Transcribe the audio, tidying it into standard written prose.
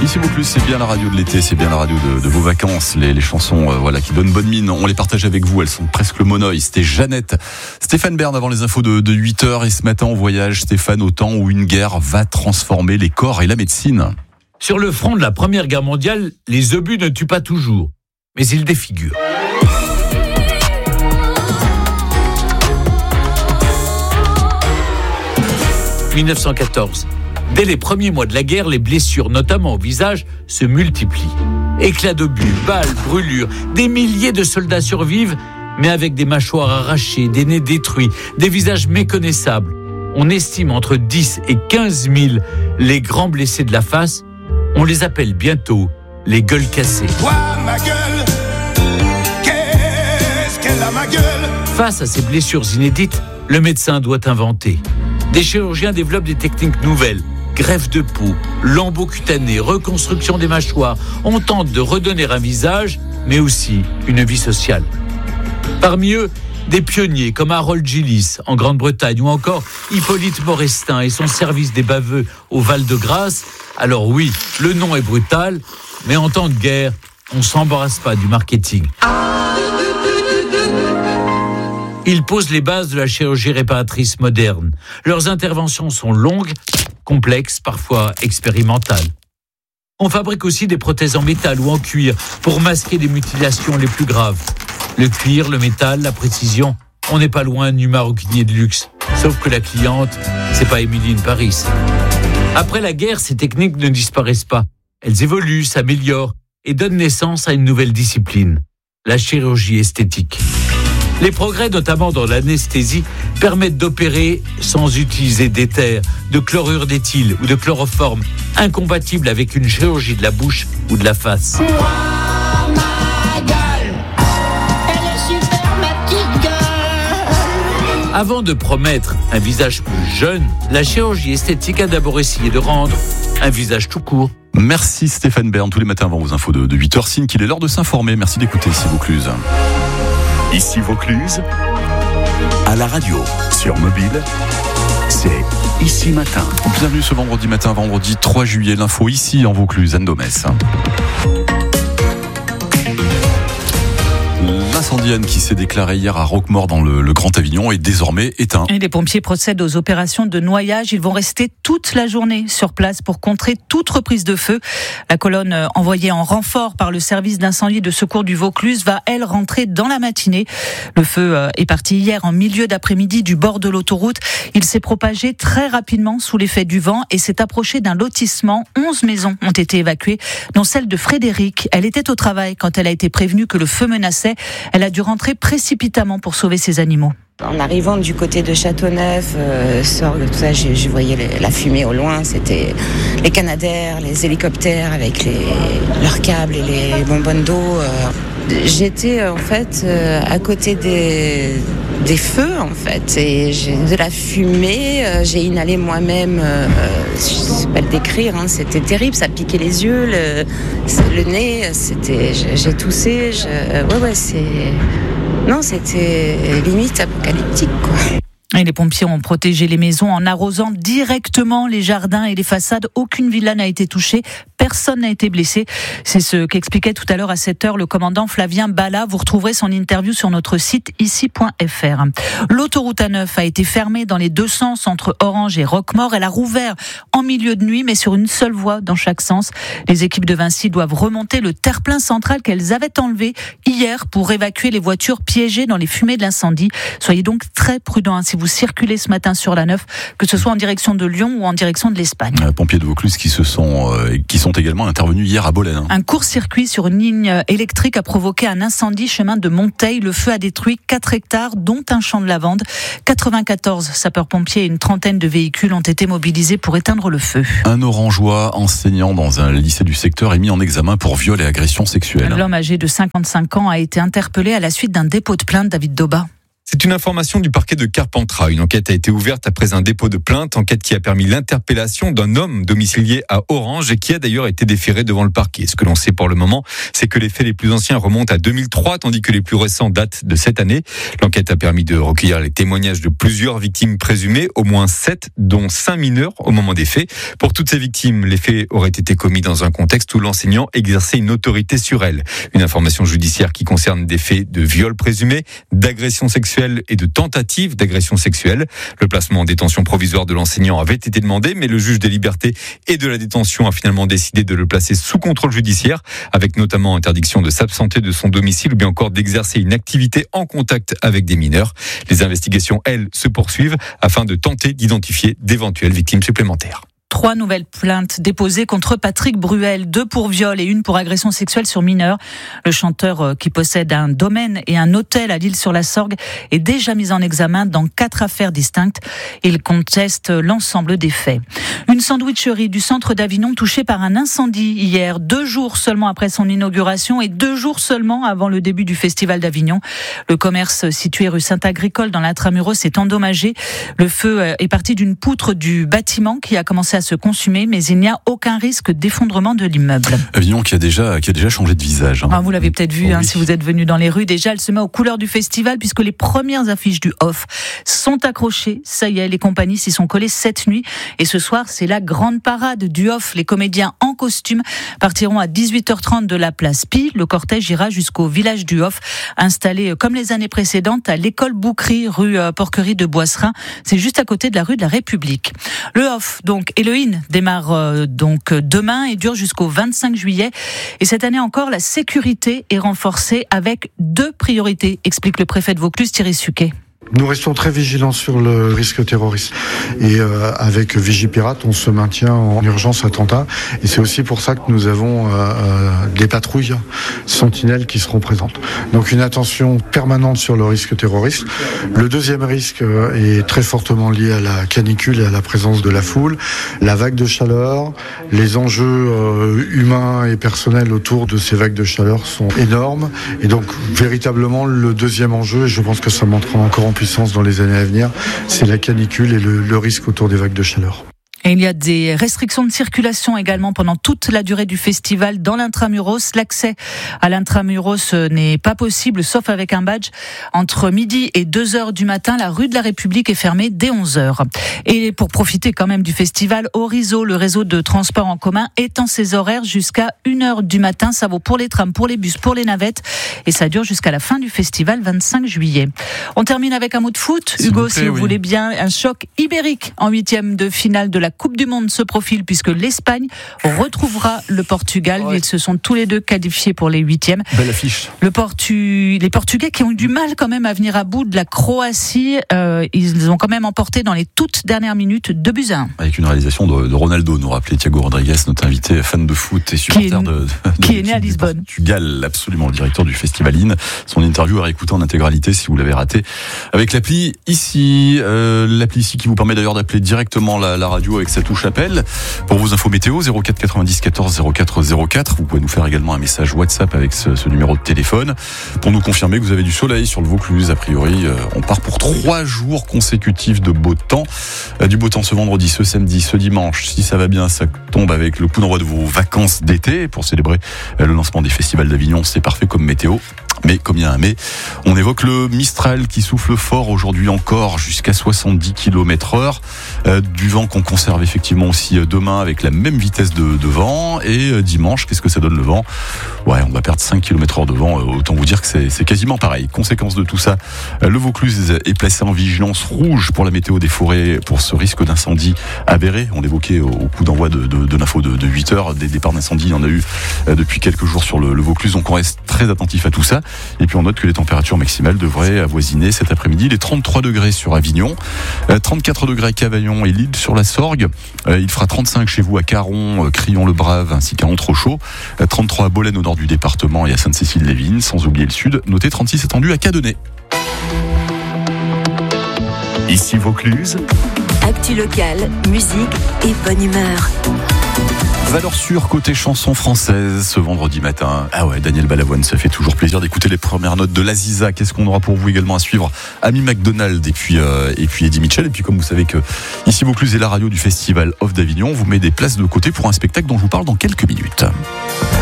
Ici Vaucluse, c'est bien la radio de l'été, c'est bien la radio de vos vacances. Les chansons qui donnent bonne mine, on les partage avec vous, elles sont presque le monoï. C'était Jeannette. Stéphane Bern avant les infos de 8h. Et ce matin, on voyage, Stéphane, au temps où une guerre va transformer les corps et la médecine. Sur le front de la Première Guerre mondiale, les obus ne tuent pas toujours, mais ils défigurent. « 1914. Dès les premiers mois de la guerre, les blessures, notamment au visage, se multiplient. Éclats d'obus, balles, brûlures, des milliers de soldats survivent, mais avec des mâchoires arrachées, des nez détruits, des visages méconnaissables. On estime entre 10 et 15 000 les grands blessés de la face. On les appelle bientôt les gueules cassées. Ma gueule, qu'est-ce qu'elle a ma gueule ? Face à ces blessures inédites, le médecin doit inventer. Des chirurgiens développent des techniques nouvelles. Greffe de peau, lambeaux cutanés, reconstruction des mâchoires. On tente de redonner un visage, mais aussi une vie sociale. Parmi eux, des pionniers comme Harold Gillis en Grande-Bretagne ou encore Hippolyte Morestin et son service des baveux au Val-de-Grâce. Alors oui, le nom est brutal, mais en temps de guerre, on ne s'embarrasse pas du marketing. Ils posent les bases de la chirurgie réparatrice moderne. Leurs interventions sont longues, complexes, parfois expérimentales. On fabrique aussi des prothèses en métal ou en cuir pour masquer les mutilations les plus graves. Le cuir, le métal, la précision, on n'est pas loin du maroquinier de luxe. Sauf que la cliente, c'est pas Émilie Paris. Après la guerre, ces techniques ne disparaissent pas. Elles évoluent, s'améliorent et donnent naissance à une nouvelle discipline, la chirurgie esthétique. Les progrès, notamment dans l'anesthésie, permettent d'opérer sans utiliser d'éther, de chlorure d'éthyle ou de chloroforme, incompatibles avec une chirurgie de la bouche ou de la face. Avant de promettre un visage plus jeune, la chirurgie esthétique a d'abord essayé de rendre un visage tout court. Merci Stéphane Bern, tous les matins avant vos infos de 8h, signe qu'il est l'heure de s'informer. Merci d'écouter ici Vaucluse. Ici Vaucluse, à la radio, sur mobile, c'est Ici Matin. Bienvenue ce vendredi matin, vendredi 3 juillet, l'info ici en Vaucluse, Anne Domès. L'incendie qui s'est déclaré hier à Roquemaure dans le Grand Avignon est désormais éteint. Et les pompiers procèdent aux opérations de noyage. Ils vont rester toute la journée sur place pour contrer toute reprise de feu. La colonne envoyée en renfort par le service d'incendie de secours du Vaucluse va, elle, rentrer dans la matinée. Le feu est parti hier en milieu d'après-midi du bord de l'autoroute. Il s'est propagé très rapidement sous l'effet du vent et s'est approché d'un lotissement. 11 maisons ont été évacuées, dont celle de Frédéric. Elle était au travail quand elle a été prévenue que le feu menaçait. Elle a dû rentrer précipitamment pour sauver ses animaux. En arrivant du côté de Châteauneuf, Sorgues, tout ça, je voyais la fumée au loin. C'était les Canadair, les hélicoptères avec leurs câbles et les bonbonnes d'eau. J'étais en fait à côté des feux en fait, et j'ai de la fumée. J'ai inhalé moi-même. Je sais pas le décrire. C'était terrible. Ça piquait les yeux, le nez. J'ai toussé. C'était limite apocalyptique, quoi. Et les pompiers ont protégé les maisons en arrosant directement les jardins et les façades. Aucune villa n'a été touchée. Personne n'a été blessé. C'est ce qu'expliquait tout à l'heure à 7h le commandant Flavien Balla. Vous retrouverez son interview sur notre site ici.fr. L'autoroute A9 a été fermée dans les deux sens entre Orange et Roquemaure. Elle a rouvert en milieu de nuit, mais sur une seule voie dans chaque sens. Les équipes de Vinci doivent remonter le terre-plein central qu'elles avaient enlevé hier pour évacuer les voitures piégées dans les fumées de l'incendie. Soyez donc très prudents si vous circulez ce matin sur la 9, que ce soit en direction de Lyon ou en direction de l'Espagne. Pompiers de Vaucluse qui sont également intervenus hier à Bolène. Un court-circuit sur une ligne électrique a provoqué un incendie chemin de Monteil. Le feu a détruit 4 hectares, dont un champ de lavande. 94 sapeurs-pompiers et une trentaine de véhicules ont été mobilisés pour éteindre le feu. Un Orangeois enseignant dans un lycée du secteur est mis en examen pour viol et agression sexuelle. L'homme âgé de 55 ans a été interpellé à la suite d'un dépôt de plainte, David Doba. C'est une information du parquet de Carpentras. Une enquête a été ouverte après un dépôt de plainte, enquête qui a permis l'interpellation d'un homme domicilié à Orange et qui a d'ailleurs été déféré devant le parquet. Ce que l'on sait pour le moment, c'est que les faits les plus anciens remontent à 2003, tandis que les plus récents datent de cette année. L'enquête a permis de recueillir les témoignages de plusieurs victimes présumées, au moins 7, dont 5 mineurs au moment des faits. Pour toutes ces victimes, les faits auraient été commis dans un contexte où l'enseignant exerçait une autorité sur elles. Une information judiciaire qui concerne des faits de viol présumé, d'agression sexuelle et de tentative d'agression sexuelle. Le placement en détention provisoire de l'enseignant avait été demandé, mais le juge des libertés et de la détention a finalement décidé de le placer sous contrôle judiciaire, avec notamment interdiction de s'absenter de son domicile ou bien encore d'exercer une activité en contact avec des mineurs. Les investigations, elles, se poursuivent afin de tenter d'identifier d'éventuelles victimes supplémentaires. 3 nouvelles plaintes déposées contre Patrick Bruel, 2 pour viol et 1 pour agression sexuelle sur mineur. Le chanteur qui possède un domaine et un hôtel à l'Île-sur-la-Sorgue est déjà mis en examen dans 4 affaires distinctes. Il conteste l'ensemble des faits. Une sandwicherie du centre d'Avignon touchée par un incendie hier, 2 jours seulement après son inauguration et 2 jours seulement avant le début du festival d'Avignon. Le commerce situé rue Saint-Agricole dans l'Intramuros est endommagé. Le feu est parti d'une poutre du bâtiment qui a commencé à se consumer, mais il n'y a aucun risque d'effondrement de l'immeuble. Avignon qui a déjà changé de visage. Vous l'avez peut-être vu, oui. Si vous êtes venu dans les rues. Déjà, elle se met aux couleurs du festival puisque les premières affiches du Off sont accrochées. Ça y est, les compagnies s'y sont collées cette nuit. Et ce soir, c'est la grande parade du Off. Les comédiens en costume partiront à 18h30 de la place Pi. Le cortège ira jusqu'au village du Off, installé comme les années précédentes à l'école Bouquerie, rue Porquerie de Boisserin. C'est juste à côté de la rue de la République. Le Off, donc, et le In démarre donc demain et dure jusqu'au 25 juillet. Et cette année encore, la sécurité est renforcée avec 2 priorités, explique le préfet de Vaucluse, Thierry Suquet. Nous restons très vigilants sur le risque terroriste. Et avec Vigipirate, on se maintient en urgence attentat. Et c'est aussi pour ça que nous avons des patrouilles sentinelles qui seront présentes. Donc une attention permanente sur le risque terroriste. Le deuxième risque est très fortement lié à la canicule et à la présence de la foule. La vague de chaleur, les enjeux humains et personnels autour de ces vagues de chaleur sont énormes. Et donc véritablement le deuxième enjeu, et je pense que ça montera encore en puissance dans les années à venir, c'est la canicule et le risque autour des vagues de chaleur. Et il y a des restrictions de circulation également pendant toute la durée du festival dans l'Intramuros. L'accès à l'Intramuros n'est pas possible, sauf avec un badge. Entre midi et 2h du matin, la rue de la République est fermée dès 11h. Et pour profiter quand même du festival, Orizo, le réseau de transport en commun, étend ses horaires jusqu'à 1h du matin. Ça vaut pour les trams, pour les bus, pour les navettes. Et ça dure jusqu'à la fin du festival, 25 juillet. On termine avec un mot de foot. Hugo, si vous voulez bien, un choc ibérique en 8e de finale de la Coupe du Monde se profile puisque l'Espagne retrouvera le Portugal. Ils se sont tous les deux qualifiés pour les 8e. Belle affiche. Les Portugais qui ont eu du mal quand même à venir à bout de la Croatie, ils ont quand même emporté dans les toutes dernières minutes 2-1. Avec une réalisation de Ronaldo, nous rappelait Thiago Rodriguez, notre invité fan de foot et supporter qui est né à Lisbonne. Portugal, absolument, le directeur du Festival In. Son interview à réécouter en intégralité si vous l'avez raté. Avec l'appli ici qui vous permet d'ailleurs d'appeler directement la radio avec sa touche appel pour vos infos météo 04 90 14 04 04. Vous pouvez nous faire également un message WhatsApp avec ce numéro de téléphone pour nous confirmer que vous avez du soleil sur le Vaucluse. A priori, on part pour 3 jours consécutifs de beau temps. Du beau temps ce vendredi, ce samedi, ce dimanche. Si ça va bien, ça tombe avec le coup d'envoi de vos vacances d'été pour célébrer le lancement des festivals d'Avignon. C'est parfait comme météo. Mais comme il y a un mais, on évoque le Mistral qui souffle fort aujourd'hui encore jusqu'à 70 km/h. Du vent qu'on conserve effectivement aussi demain avec la même vitesse de vent. Et dimanche, qu'est-ce que ça donne le vent ? On va perdre 5 km/h de vent. Autant vous dire que c'est quasiment pareil. Conséquence de tout ça, le Vaucluse est placé en vigilance rouge pour la météo des forêts pour ce risque d'incendie avéré. On évoquait au coup d'envoi de l'info de 8h des départs d'incendie. Il y en a eu depuis quelques jours sur le Vaucluse. Donc on reste très attentif à tout ça. Et puis on note que les températures maximales devraient avoisiner cet après-midi les 33 degrés sur Avignon, 34 degrés à Cavaillon et Lille sur la Sorgue. Il fera 35 chez vous à Caron, Crillon-le-Brave ainsi qu'à Entrechaux, 33 à Bolène au nord du département et à Sainte-Cécile-les-Vignes, sans oublier le sud. Notez 36 attendu à Cadenet. Ici Vaucluse. Actu locale, musique et bonne humeur. Valeur sûre côté chanson française ce vendredi matin. Ah ouais, Daniel Balavoine, ça fait toujours plaisir d'écouter les premières notes de l'Aziza. Qu'est-ce qu'on aura pour vous également à suivre? Amy McDonald et puis Eddie Mitchell. Et puis comme vous savez que ici Vaucluse est la radio du Festival Off d'Avignon, on vous met des places de côté pour un spectacle dont je vous parle dans quelques minutes.